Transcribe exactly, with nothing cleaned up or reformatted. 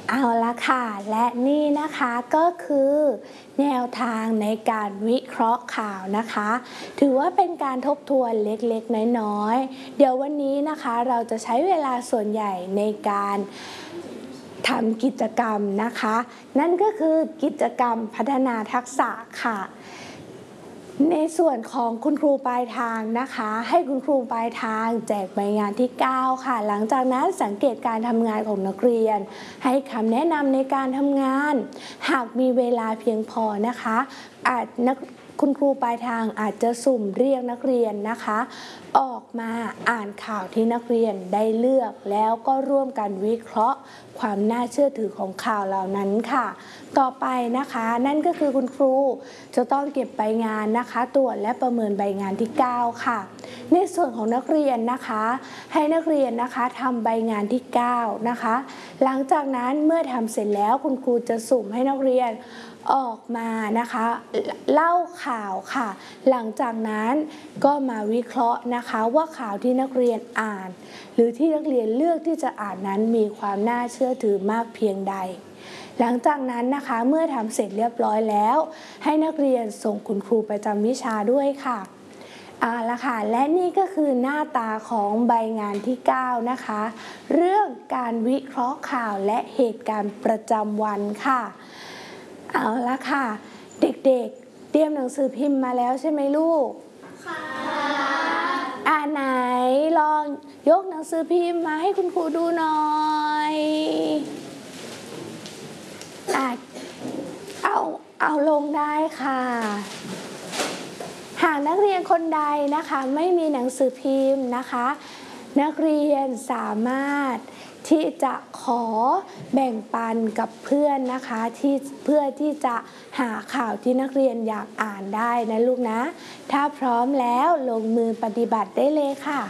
เอาละค่ะและนี่นะคะก็คือแนวทางในการวิเคราะห์ข่าวนะคะถือว่าเป็นการทบทวนเล็กๆน้อยๆเดี๋ยววันนี้นะคะเราจะใช้เวลาส่วนใหญ่ในการทำกิจกรรมนะคะนั่นก็คือกิจกรรมพัฒนาทักษะค่ะในส่วนของคุณครูปลายทางนะคะให้คุณครูปลายทางแจกใบงานที่เก้าค่ะหลังจากนั้นสังเกตการทำงานของนักเรียนให้คำแนะนำในการทำงานหากมีเวลาเพียงพอนะคะอาจนักคุณครูปลายทางอาจจะสุ่มเรียกนักเรียนนะคะออกมาอ่านข่าวที่นักเรียนได้เลือกแล้วก็ร่วมกันวิเคราะห์ความน่าเชื่อถือของข่าวเหล่านั้นค่ะต่อไปนะคะนั่นก็คือคุณครูจะต้องเก็บใบงานนะคะตรวจและประเมินใบงานที่เก้าค่ะในส่วนของนักเรียนนะคะให้นักเรียนนะคะทำใบงานที่เก้านะคะหลังจากนั้นเมื่อทำเสร็จแล้วคุณครูจะสุ่มให้นักเรียนออกมานะคะเล่าข่าวค่ะหลังจากนั้นก็มาวิเคราะห์นะคะว่าข่าวที่นักเรียนอ่านหรือที่นักเรียนเลือกที่จะอ่านนั้นมีความน่าเชื่อถือมากเพียงใดหลังจากนั้นนะคะเมื่อทำเสร็จเรียบร้อยแล้วให้นักเรียนส่งคุณครูประจำวิชาด้วยค่ะเอาละค่ะและนี่ก็คือหน้าตาของใบงานที่เก้านะคะเรื่องการวิเคราะห์ข่าวและเหตุการณ์ประจำวันค่ะเอาละค่ะเด็กๆเตรียมหนังสือพิมพ์มาแล้วใช่ไหมลูกค่ะอ่าไหนลองยกหนังสือพิมพ์มาให้คุณครูดูหน่อยอ่ะเอาเอาลงได้ค่ะหากนักเรียนคนใดนะคะไม่มีหนังสือพิมพ์นะคะนักเรียนสามารถที่จะขอแบ่งปันกับเพื่อนนะคะที่เพื่อที่จะหาข่าวที่นักเรียนอยากอ่านได้นะลูกนะถ้าพร้อมแล้วลงมือปฏิบัติได้เลยค่ะ